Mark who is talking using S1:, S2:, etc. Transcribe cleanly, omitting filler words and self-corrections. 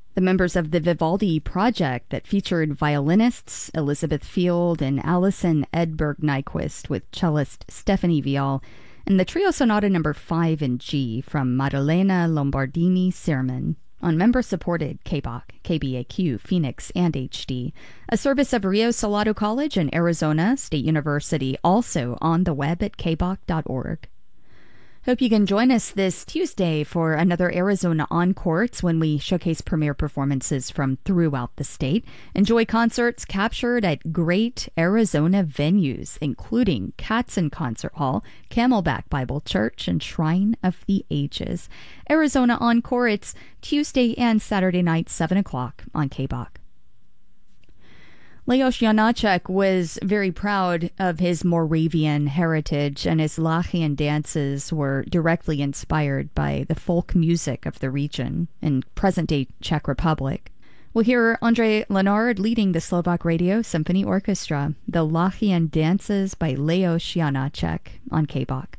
S1: The members of the Vivaldi Project that featured violinists Elizabeth Field and Alison Edberg Nyquist with cellist Stephanie Vial, and the Trio Sonata No. 5 in G from Maddalena Lombardini Sirman on member-supported KBOC, KBAQ, Phoenix, and HD, a service of Rio Salado College and Arizona State University, also on the web at kboc.org. Hope you can join us this Tuesday for another Arizona Encores when we showcase premiere performances from throughout the state. Enjoy concerts captured at great Arizona venues, including Katzen Concert Hall, Camelback Bible Church, and Shrine of the Ages. Arizona Encore, it's Tuesday and Saturday night, 7 o'clock on KBOC. Leos Janacek was very proud of his Moravian heritage, and his Lachian dances were directly inspired by the folk music of the region in present-day Czech Republic. We'll hear André Lenard leading the Slovak Radio Symphony Orchestra, the Lachian Dances by Leos Janacek on KBOC.